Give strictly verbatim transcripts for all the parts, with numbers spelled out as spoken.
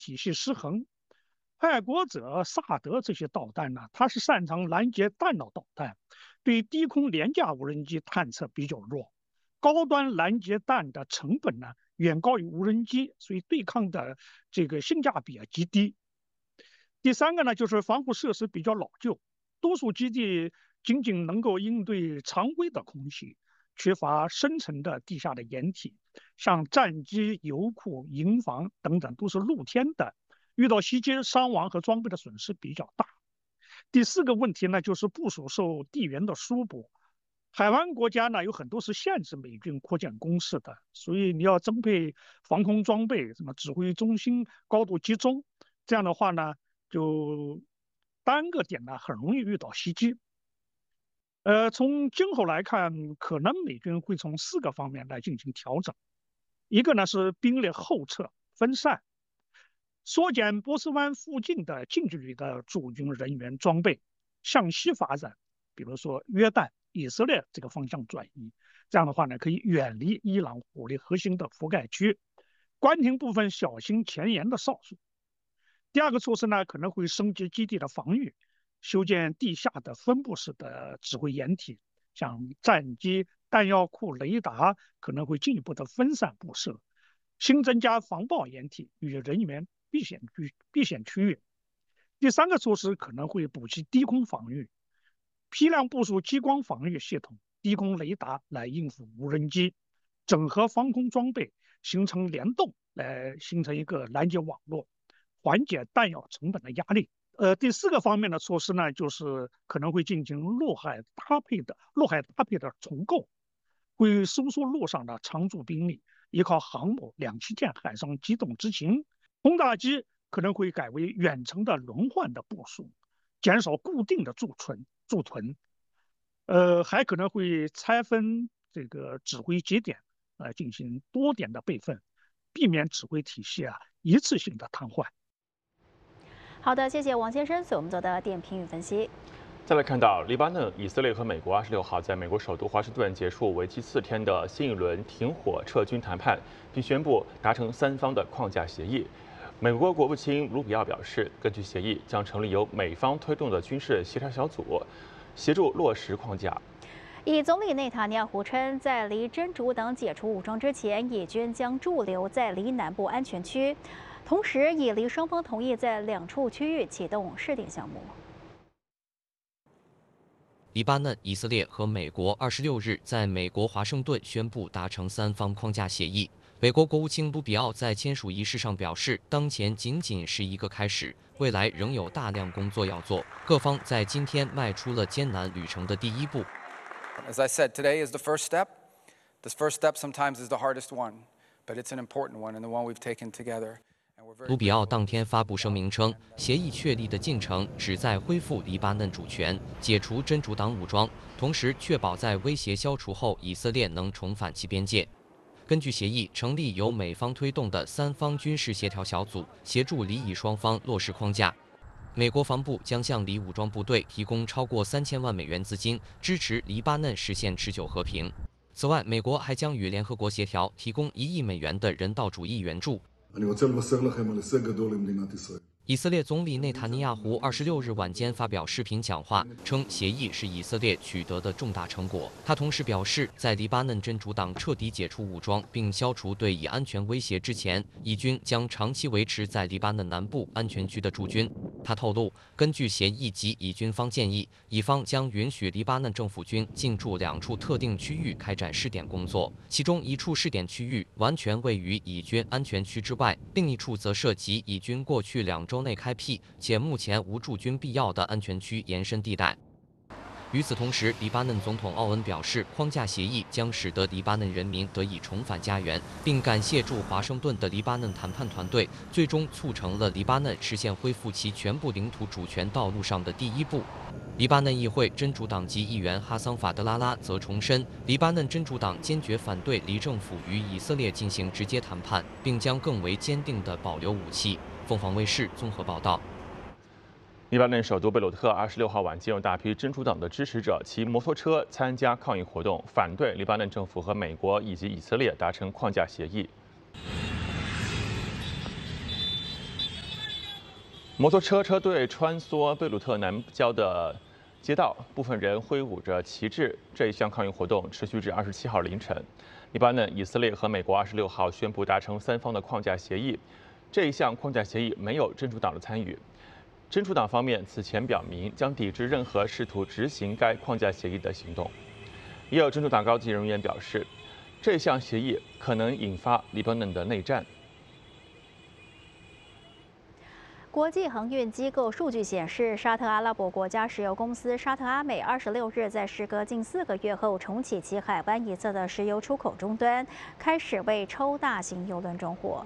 体系失衡。爱国者、萨德这些导弹呢，它是擅长拦截弹道导弹，对低空廉价无人机探测比较弱。高端拦截弹的成本呢远高于无人机，所以对抗的这个性价比啊极低。第三个呢，就是防护设施比较老旧，多数基地仅仅能够应对常规的空袭，缺乏深层的地下的掩体，像战机、油库、营房等等都是露天的，遇到袭击，伤亡和装备的损失比较大。第四个问题呢，就是部署受地缘的疏忽。海湾国家呢有很多是限制美军扩建攻势的，所以你要增配防空装备，什么指挥中心高度集中，这样的话呢，就单个点呢很容易遇到袭击。呃，从今后来看，可能美军会从四个方面来进行调整。一个呢是兵力后撤分散，缩减波斯湾附近的近距离的驻军人员装备，向西发展，比如说约旦、以色列这个方向转移。这样的话呢，可以远离伊朗火力核心的覆盖区，关停部分小型前沿的少数。第二个措施呢，可能会升级基地的防御，修建地下的分布式的指挥掩体，像战机、弹药库、雷达可能会进一步的分散布设，新增加防爆掩体与人员避险区避险区域。第三个措施可能会补齐低空防御，批量部署激光防御系统、低空雷达来应付无人机，整合防空装备，形成联动，来形成一个拦截网络，缓解弹药成本的压力。呃，第四个方面的措施呢，就是可能会进行陆海搭配的陆海搭配的重构，会收缩陆上的常驻兵力，依靠航母、两栖舰海上机动执勤。轰炸机可能会改为远程的轮换的部署，减少固定的驻屯驻屯。呃，还可能会拆分这个指挥节点，呃，进行多点的备份，避免指挥体系啊一次性的瘫痪。 好的，谢谢王先生为我们做的点评与分析。 再来看到，黎巴嫩、以色列和美国二十六号在美国首都华盛顿结束为期四天的新一轮停火撤军谈判，并宣布达成三方的框架协议。美国国务卿卢比奥表示，根据协议，将成立由美方推动的军事协调小组，协助落实框架。 以总理内塔尼亚胡称，在离真主党解除武装之前，以军将驻留在离南部安全区。同时，以黎双方同意在两处区域启动试点项目。 黎巴嫩、以色列和美国二十六日在美国华盛顿宣布达成三方框架协议。美国国务卿卢比奥在签署仪式上表示，当前仅仅是一个开始，未来仍有大量工作要做。各方在今天迈出了艰难旅程的第一步。 As I said, today is the first step. This first step sometimes is the hardest one, but it's an important one and the one we've taken together. 卢比奥当天发布声明称，协议确立的进程旨在恢复黎巴嫩主权、解除真主党武装，同时确保在威胁消除后，以色列能重返其边界。根据协议，成立由美方推动的三方军事协调小组，协助黎以双方落实框架。美国防部将向黎武装部队提供超过三千万美元资金，支持黎巴嫩实现持久和平。此外，美国还将与联合国协调，提供一亿美元的人道主义援助。以色列总理内塔尼亚胡二十六日晚间发表视频讲话，称协议是以色列取得的重大成果。他同时表示，在黎巴嫩真主党彻底解除武装并消除对以安全威胁之前，以军将长期维持在黎巴嫩南部安全区的驻军。他透露，根据协议及以军方建议，以方将允许黎巴嫩政府军进驻两处特定区域开展试点工作，其中一处试点区域完全位于以军安全区之外，另一处则涉及以军过去两周内开辟且目前无驻军必要的安全区延伸地带。与此同时，黎巴嫩总统奥恩表示，框架协议将使得黎巴嫩人民得以重返家园，并感谢驻华盛顿的黎巴嫩谈判团队，最终促成了黎巴嫩实现恢复其全部领土主权道路上的第一步。黎巴嫩议会真主党籍议员哈桑法德拉拉则重申，黎巴嫩真主党坚决反对黎政府与以色列进行直接谈判，并将更为坚定地保留武器。凤凰卫视综合报道。 黎巴嫩首都贝鲁特二十六号晚间，有大批真主党的支持者骑摩托车参加抗议活动，反对黎巴嫩政府和美国以及以色列达成框架协议。 摩托车车队穿梭贝鲁特南郊的街道，部分人挥舞着旗帜。这一项抗议活动持续至二十七号凌晨。黎巴嫩、以色列和美国二十六号宣布达成三方的框架协议。这一项框架协议没有真主党的参与。真主党方面此前表明将抵制任何试图执行该框架协议的行动。也有真主党高级人员表示，这项协议可能引发黎巴嫩的内战。 国际航运机构数据显示，沙特阿拉伯国家石油公司沙特阿美二十六日在时隔近四个月后重启其海湾一侧的石油出口终端，开始为超大型油轮装货。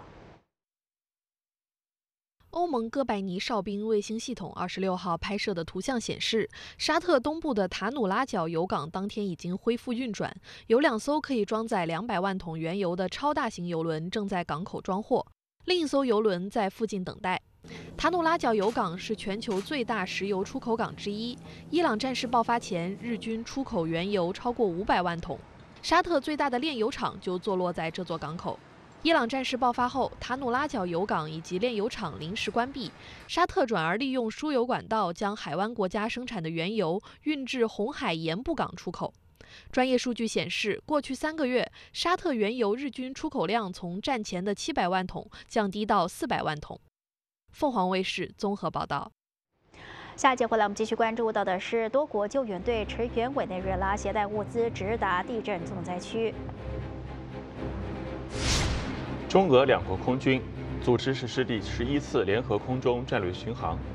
欧盟哥白尼哨兵卫星系统二十六号拍摄的图像显示，沙特东部的塔努拉角油港当天已经恢复运转，有两艘可以装载两百万桶原油的超大型油轮正在港口装货，另一艘油轮在附近等待。塔努拉角油港是全球最大石油出口港之一。伊朗战事爆发前，日均出口原油超过五百万桶。沙特最大的炼油厂就坐落在这座港口。伊朗战事爆发后，塔努拉角油港以及炼油厂临时关闭，沙特转而利用输油管道将海湾国家生产的原油运至红海盐布港出口。专业数据显示，过去三个月，沙特原油日均出口量从战前的七百万桶降低到四百万桶。凤凰卫视综合报道。 下一节回来，我们继续关注到的是多国救援队驰援委内瑞拉，携带物资直达地震重灾区。 中俄两国空军组织实施第十一次联合空中战略巡航。